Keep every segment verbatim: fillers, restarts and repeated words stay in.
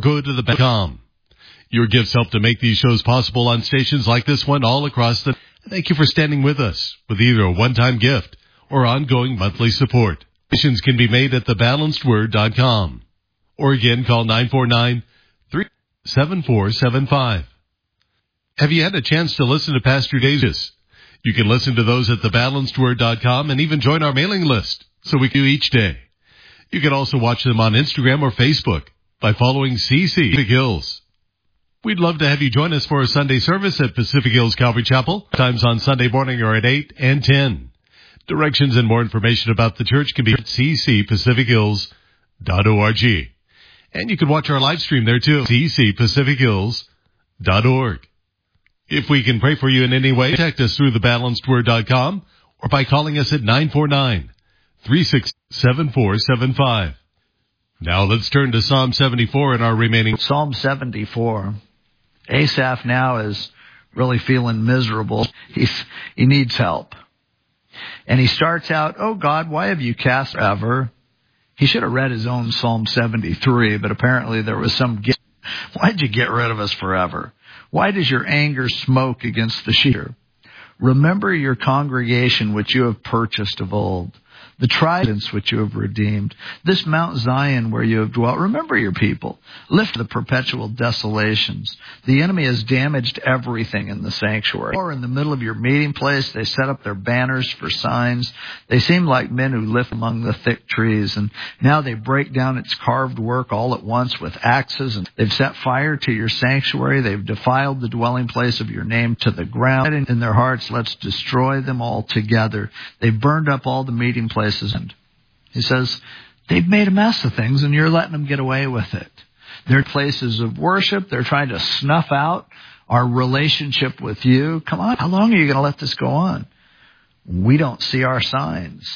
go to the dot com. Your gifts help to make these shows possible on stations like this one all across the... Thank you for standing with us with either a one-time gift or ongoing monthly support. Donations can be made at the balanced word dot com. Or again, call nine four nine, three seven four seven five. Have you had a chance to listen to Pastor Davis? You can listen to those at the balanced word dot com and even join our mailing list so we can do each day. You can also watch them on Instagram or Facebook by following C C Pacific Hills. We'd love to have you join us for a Sunday service at Pacific Hills Calvary Chapel. Times on Sunday morning are at eight and ten. Directions and more information about the church can be at c c pacific hills dot org. And you can watch our live stream there too, c c pacific hills dot org. If we can pray for you in any way, contact us through the balanced word dot com or by calling us at nine four nine, three six seven four seven five. Now let's turn to Psalm seventy-four in our remaining... Psalm seventy-four. Asaph now is really feeling miserable. He's, he needs help. And he starts out, "Oh God, why have you cast forever?" He should have read his own Psalm seventy-three, but apparently there was some... Why'd you get rid of us forever? Why does your anger smoke against the sheep? Remember your congregation which you have purchased of old, the tribes which you have redeemed, this Mount Zion where you have dwelt. Remember your people. Lift the perpetual desolations. The enemy has damaged everything in the sanctuary. Or in the middle of your meeting place, they set up their banners for signs. They seem like men who live among the thick trees. And now they break down its carved work all at once with axes. And they've set fire to your sanctuary. They've defiled the dwelling place of your name to the ground. In their hearts, let's destroy them all together. They've burned up all the meeting places. And he says, they've made a mess of things and you're letting them get away with it. They're places of worship. They're trying to snuff out our relationship with you. Come on, how long are you going to let this go on? We don't see our signs,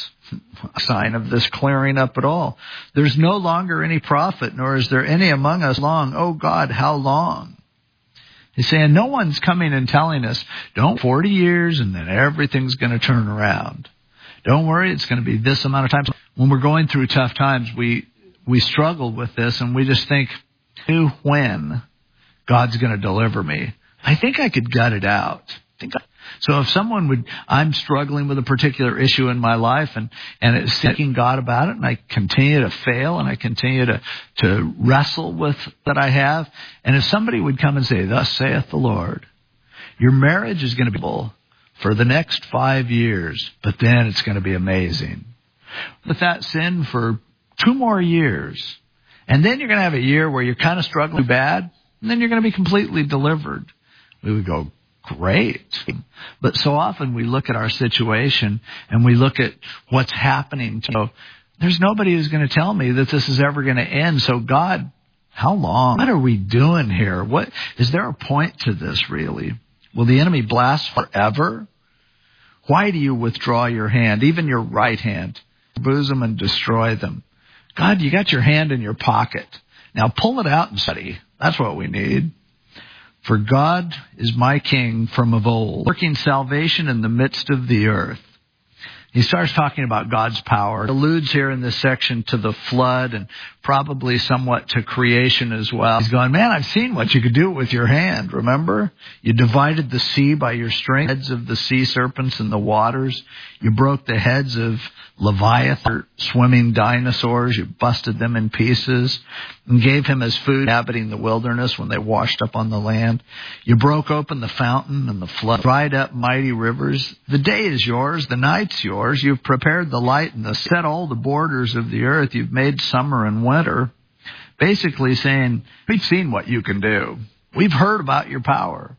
a sign of this clearing up at all. There's no longer any prophet, nor is there any among us long. Oh God, how long? He's saying no one's coming and telling us, don't forty years and then everything's going to turn around. Don't worry, it's going to be this amount of time. When we're going through tough times, we we struggle with this, and we just think, who, when God's going to deliver me? I think I could gut it out. I think I, so if someone would, I'm struggling with a particular issue in my life, and, and it's thinking God about it, and I continue to fail, and I continue to, to wrestle with that I have, and if somebody would come and say, thus saith the Lord, your marriage is going to be full for the next five years, but then it's going to be amazing. With that sin for two more years, and then you're going to have a year where you're kind of struggling bad, and then you're going to be completely delivered. We would go, great. But so often we look at our situation and we look at what's happening. To, there's nobody who's going to tell me that this is ever going to end. So God, how long? What are we doing here? What is there a point to this really? Will the enemy blast forever? Why do you withdraw your hand, even your right hand, bosom and destroy them? God, you got your hand in your pocket. Now pull it out and study. That's what we need. For God is my king from of old, working salvation in the midst of the earth. He starts talking about God's power. He alludes here in this section to the flood and probably somewhat to creation as well. He's going, man, I've seen what you could do with your hand, remember? You divided the sea by your strength, heads of the sea serpents in the waters. You broke the heads of Leviathan, swimming dinosaurs. You busted them in pieces and gave him as food, inhabiting the wilderness when they washed up on the land. You broke open the fountain and the flood, dried up mighty rivers. The day is yours, the night's yours. You've prepared the light and the set all the borders of the earth. You've made summer and winter. Basically saying, we've seen what you can do. We've heard about your power.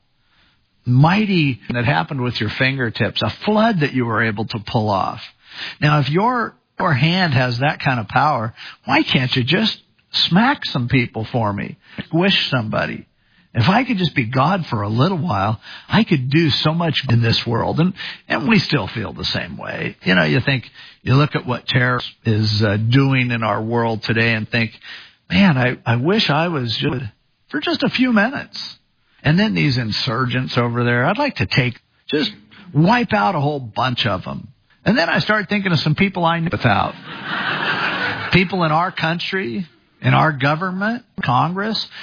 Mighty that happened with your fingertips, a flood that you were able to pull off. Now, if your, your hand has that kind of power, why can't you just smack some people for me? Wish somebody. If I could just be God for a little while, I could do so much in this world. And, and we still feel the same way. You know, you think, you look at what terror is uh, doing in our world today and think, man, I, I wish I was just for just a few minutes. And then these insurgents over there, I'd like to take, just wipe out a whole bunch of them. And then I start thinking of some people I know without. People in our country, in our government, Congress.